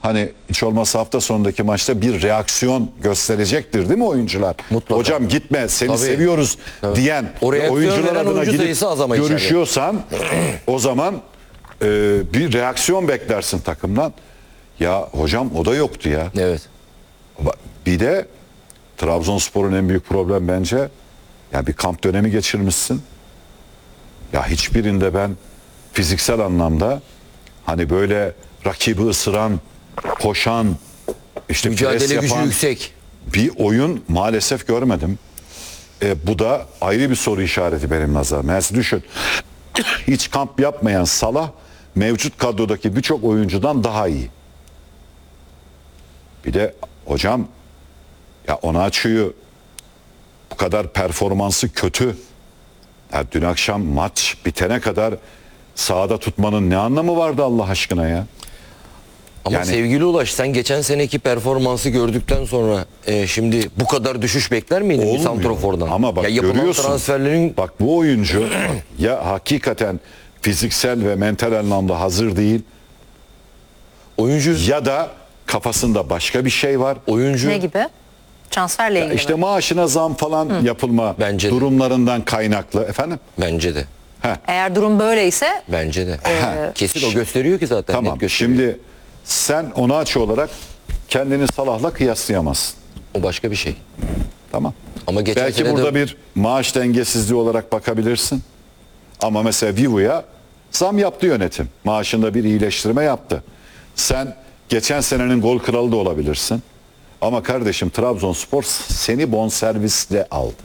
hani hiç olmazsa hafta sonundaki maçta bir reaksiyon gösterecektir değil mi oyuncular? Mutlaka. Hocam gitme seni Tabii. seviyoruz diyen O reaksiyon oyuncular veren adına oyuncu gidip sayısı az ama içeride. görüşüyorsan o zaman bir reaksiyon beklersin takımdan. Ya hocam o da yoktu ya. Evet. Bir de Trabzonspor'un en büyük problem bence ya bir kamp dönemi geçirmişsin. Ya hiçbirinde ben fiziksel anlamda hani böyle rakibi ısıran, koşan, işte Mücadele pres gücü yapan yüksek. bir oyun maalesef görmedim. Bu da ayrı bir soru işareti benim nazarım. Mesela düşün, hiç kamp yapmayan Salah mevcut kadrodaki birçok oyuncudan daha iyi. Bir de hocam ya Onaçu'yu bu kadar performansı kötü. Ya dün akşam maç bitene kadar sahada tutmanın ne anlamı vardı Allah aşkına ya? Ama Yani- sevgili Ulaş, sen geçen seneki performansı gördükten sonra şimdi bu kadar düşüş bekler miydin bir Olmuyor. santrofordan? Ama bak ya yapılan görüyorsun. transferlerin Bak bu oyuncu ya hakikaten fiziksel ve mental anlamda hazır değil oyuncu ya da kafasında başka bir şey var. oyuncu Ne gibi? Transferle ilgili İşte mi? maaşına zam falan yapılma Bence de. durumlarından kaynaklı efendim. bence de. Eğer durum böyleyse Bence de. Ha. Kesin o gösteriyor ki zaten. Tamam. Net gösteriyor. Şimdi sen Onaçu olarak kendini Salah'la kıyaslayamazsın. O başka bir şey. Tamam. Ama geçen Belki sene de- burada bir maaş dengesizliği olarak bakabilirsin. Ama mesela Vivo'ya zam yaptı yönetim. Maaşında bir iyileştirme yaptı. Sen geçen senenin gol kralı da olabilirsin. Ama kardeşim Trabzonspor seni bonservisle aldı.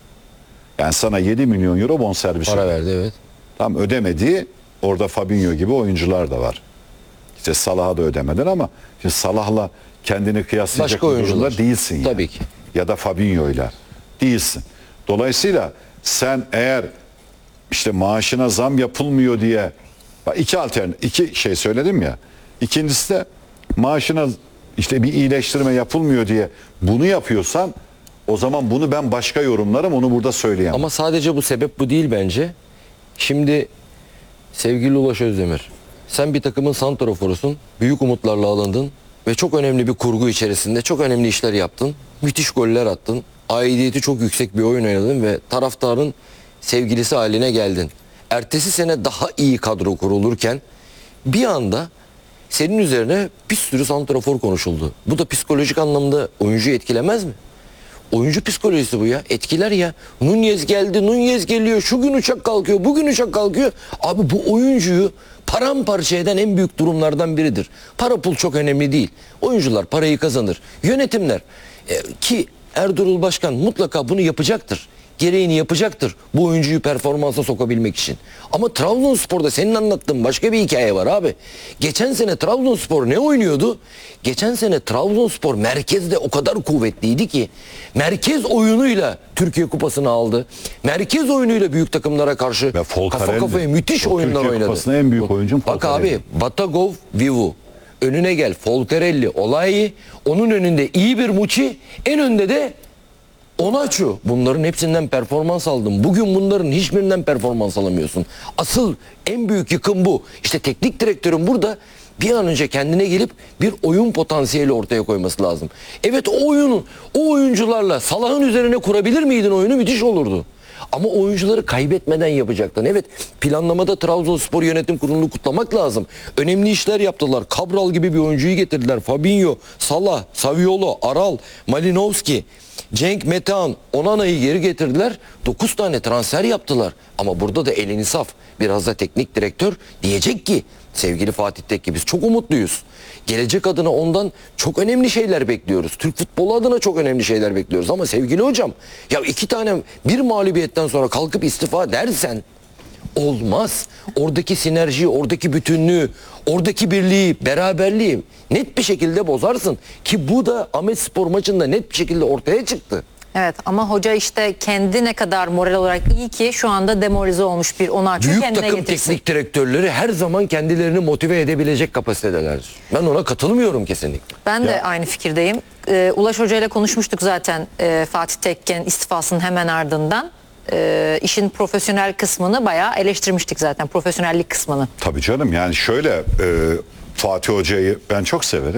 Yani sana 7 milyon euro bonservis para ödedi. verdi, evet. Tam ödemediği orada Fabinho gibi oyuncular da var. İşte Salah'a da ödemeden ama şimdi Salah'la kendini kıyaslayacak Başka bir durumda oyuncular. değilsin. Yani. Tabii ki. Ya da Fabinho'yla değilsin. Dolayısıyla sen eğer işte maaşına zam yapılmıyor diye bak iki şey söyledim ya. İkincisi de maaşına işte bir iyileştirme yapılmıyor diye bunu yapıyorsan o zaman bunu ben başka yorumlarım, onu burada söyleyemem. Ama sadece bu sebep bu değil bence. Şimdi sevgili Ulaş Özdemir, sen bir takımın santraforusun. Büyük umutlarla alındın ve çok önemli bir kurgu içerisinde çok önemli işler yaptın. Müthiş goller attın. Aidiyeti çok yüksek bir oyun oynadın ve taraftarın sevgilisi haline geldin. Ertesi sene daha iyi kadro kurulurken bir anda senin üzerine bir sürü santrafor konuşuldu. Bu da psikolojik anlamda oyuncuyu etkilemez mi? Oyuncu psikolojisi bu ya. Etkiler ya. Nunez geldi, Nunez geliyor. Şu gün uçak kalkıyor, bugün uçak kalkıyor. Abi bu oyuncuyu paramparça eden en büyük durumlardan biridir. Para pul çok önemli değil. Oyuncular parayı kazanır. Yönetimler ki Ertuğrul Başkan mutlaka bunu yapacaktır. Gereğini yapacaktır bu oyuncuyu performansa sokabilmek için. Ama Trabzonspor'da senin anlattığın başka bir hikaye var abi. Geçen sene Trabzonspor ne oynuyordu? Geçen sene Trabzonspor merkezde o kadar kuvvetliydi ki merkez oyunuyla Türkiye Kupası'nı aldı. Merkez oyunuyla büyük takımlara karşı Ve kafa Folcarelli. kafaya müthiş O oyunlar Türkiye oynadı. Kupası'nın en büyük oyuncum Bak Folcarelli. abi, Batagov, Vivu. Önüne gel Folcarelli, Olayi. Onun önünde iyi bir Muçi. En önde de Onaçu. Bunların hepsinden performans aldın. Bugün bunların hiçbirinden performans alamıyorsun. Asıl en büyük yıkım bu. İşte teknik direktörün burada bir an önce kendine gelip bir oyun potansiyeli ortaya koyması lazım. Evet, o oyuncularla Salah'ın üzerine kurabilir miydin oyunu? Müthiş olurdu. Ama oyuncuları kaybetmeden yapacaktın. Evet, planlamada Trabzonspor Yönetim Kurulu'nu kutlamak lazım. Önemli işler yaptılar. Cabral gibi bir oyuncuyu getirdiler. Fabinho, Salah, Saviolo, Aral, Malinowski, Cenk, Metehan, Onana'yı geri getirdiler. 9 tane transfer yaptılar. Ama burada da el insaf. Biraz da teknik direktör diyecek ki sevgili Fatih Tekke, biz çok umutluyuz. Gelecek adına ondan çok önemli şeyler bekliyoruz. Türk futbolu adına çok önemli şeyler bekliyoruz. Ama sevgili hocam, ya bir mağlubiyetten sonra kalkıp istifa dersen olmaz. Oradaki sinerjiyi, oradaki bütünlüğü, oradaki birliği, beraberliği net bir şekilde bozarsın. Ki bu da Ahmetspor maçında net bir şekilde ortaya çıktı. evet, ama hoca işte kendi ne kadar moral olarak iyi ki şu anda demoralize olmuş bir Onaçu Büyük kendine takım getirsin. teknik direktörleri her zaman kendilerini motive edebilecek kapasitedelerdir. Ben ona katılmıyorum kesinlikle. Ben de aynı fikirdeyim. Ulaş Hoca ile konuşmuştuk zaten Fatih Tekke'nin istifasının hemen ardından. İşin profesyonel kısmını bayağı eleştirmiştik zaten, profesyonellik kısmını. Tabii canım, yani şöyle Fatih Hoca'yı ben çok severim.